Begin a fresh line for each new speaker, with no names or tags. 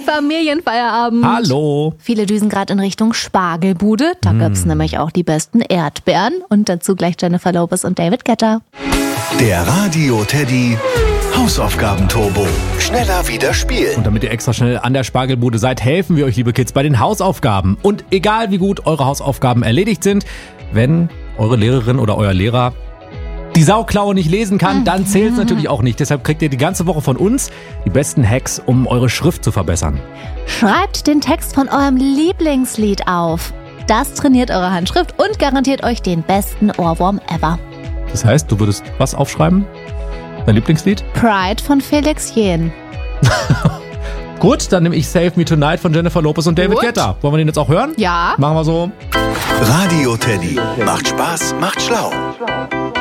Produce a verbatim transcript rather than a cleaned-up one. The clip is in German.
Familienfeierabend.
Hallo.
Viele düsen gerade in Richtung Spargelbude. Da mm. gibt's nämlich auch die besten Erdbeeren. Und dazu gleich Jennifer Lopez und David Guetta.
Der Radio Teddy Hausaufgaben-Turbo. Schneller wieder spielen.
Und damit ihr extra schnell an der Spargelbude seid, helfen wir euch, liebe Kids, bei den Hausaufgaben. Und egal wie gut eure Hausaufgaben erledigt sind, wenn eure Lehrerin oder euer Lehrer die Sauklaue nicht lesen kann, dann zählt es natürlich auch nicht. Deshalb kriegt ihr die ganze Woche von uns die besten Hacks, um eure Schrift zu verbessern.
Schreibt den Text von eurem Lieblingslied auf. Das trainiert eure Handschrift und garantiert euch den besten Ohrwurm ever.
Das heißt, du würdest was aufschreiben? Dein Lieblingslied?
Pride von Felix Jähn.
Gut, dann nehme ich Save Me Tonight von Jennifer Lopez und David Guetta. Wollen wir den jetzt auch hören?
Ja.
Machen wir so.
Radio Teddy. Macht Spaß, macht schlau.